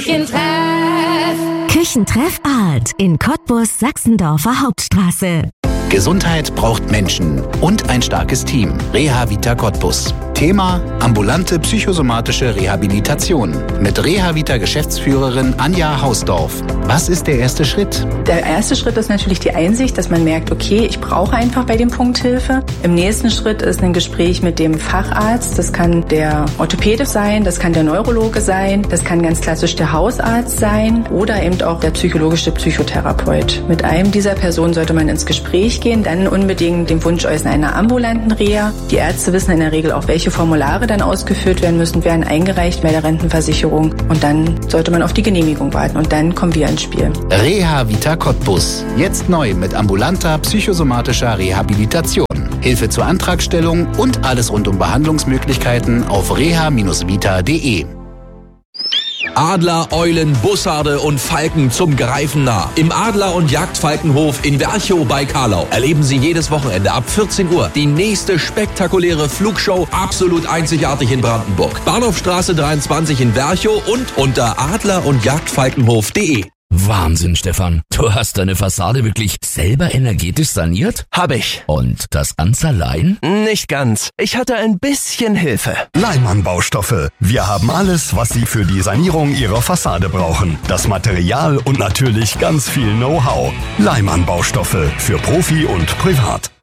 Küchentreff Art in Cottbus, Sachsendorfer Hauptstraße. Gesundheit braucht Menschen und ein starkes Team. Reha-Vita Cottbus. Thema: ambulante psychosomatische Rehabilitation. Mit Reha-Vita-Geschäftsführerin Anja Hausdorf. Was ist der erste Schritt? Der erste Schritt ist natürlich die Einsicht, dass man merkt, okay, ich brauche einfach bei dem Punkt Hilfe. Im nächsten Schritt ist ein Gespräch mit dem Facharzt. Das kann der Orthopäde sein, das kann der Neurologe sein, das kann ganz klassisch der Hausarzt sein oder eben auch der psychologische Psychotherapeut. Mit einem dieser Personen sollte man ins Gespräch gehen, dann unbedingt den Wunsch äußern einer ambulanten Reha. Die Ärzte wissen in der Regel auch, welche Formulare dann ausgefüllt werden müssen, werden eingereicht bei der Rentenversicherung und dann sollte man auf die Genehmigung warten und dann kommen wir ins Spiel. Reha-Vita Cottbus. Jetzt neu mit ambulanter psychosomatischer Rehabilitation. Hilfe zur Antragstellung und alles rund um Behandlungsmöglichkeiten auf reha-vita.de. Adler, Eulen, Bussarde und Falken zum Greifen nah. Im Adler- und Jagdfalkenhof in Werchow bei Karlau erleben Sie jedes Wochenende ab 14 Uhr die nächste spektakuläre Flugshow, absolut einzigartig in Brandenburg. Bahnhofstraße 23 in Werchow und unter adler-und-jagdfalkenhof.de. Wahnsinn, Stefan. Du hast deine Fassade wirklich selber energetisch saniert? Hab ich. Und das ganz allein? Nicht ganz. Ich hatte ein bisschen Hilfe. Leimann Baustoffe. Wir haben alles, was Sie für die Sanierung Ihrer Fassade brauchen. Das Material und natürlich ganz viel Know-how. Leimann Baustoffe für Profi und Privat.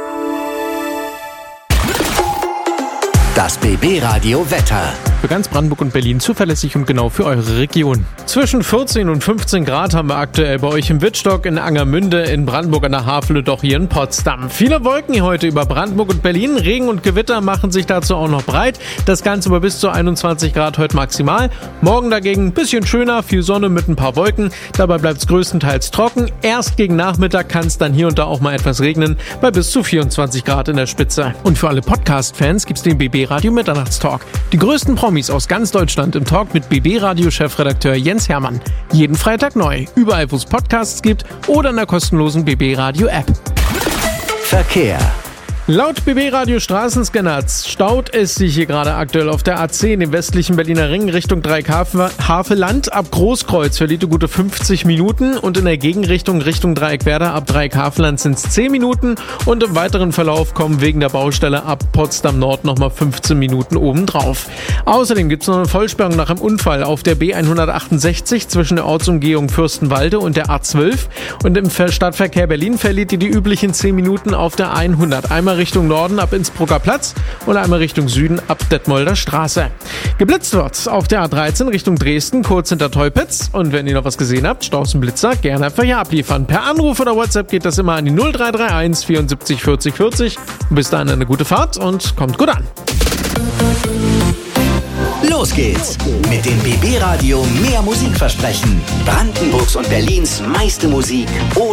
Das BB-Radio Wetter. Für ganz Brandenburg und Berlin zuverlässig und genau für eure Region. Zwischen 14 und 15 Grad haben wir aktuell bei euch im Wittstock, in Angermünde, in Brandenburg an der Havel und auch hier in Potsdam. Viele Wolken hier heute über Brandenburg und Berlin. Regen und Gewitter machen sich dazu auch noch breit. Das Ganze bei bis zu 21 Grad heute maximal. Morgen dagegen ein bisschen schöner, viel Sonne mit ein paar Wolken. Dabei bleibt es größtenteils trocken. Erst gegen Nachmittag kann es dann hier und da auch mal etwas regnen, bei bis zu 24 Grad in der Spitze. Und für alle Podcast-Fans gibt's den BB-Radio Mitternachtstalk. Die größten Promis aus ganz Deutschland im Talk mit BB-Radio-Chefredakteur Jens Hermann. Jeden Freitag neu, überall wo es Podcasts gibt oder in der kostenlosen BB-Radio-App. Verkehr. Laut BB-Radio Straßenscanner staut es sich hier gerade aktuell auf der A10 im westlichen Berliner Ring Richtung Dreieck-Havelland. Ab Großkreuz verliert ihr gute 50 Minuten und in der Gegenrichtung Richtung Dreieck-Werder ab Dreieck-Havelland sind es 10 Minuten und im weiteren Verlauf kommen wegen der Baustelle ab Potsdam Nord nochmal 15 Minuten obendrauf. Außerdem gibt es noch eine Vollsperrung nach einem Unfall auf der B168 zwischen der Ortsumgehung Fürstenwalde und der A12 und im Stadtverkehr Berlin verliert ihr die üblichen 10 Minuten auf der 100. Einmal Richtung Norden ab Innsbrucker Platz und einmal Richtung Süden ab Detmolder Straße. Geblitzt wird auf der A13 Richtung Dresden, kurz hinter Teupitz. Und wenn ihr noch was gesehen habt, Straußenblitzer, gerne einfach hier abliefern. Per Anruf oder WhatsApp geht das immer an die 0331 74 40 40. Und bis dahin eine gute Fahrt und kommt gut an. Los geht's mit dem BB-Radio Mehr Musik versprechen. Brandenburgs und Berlins meiste Musik.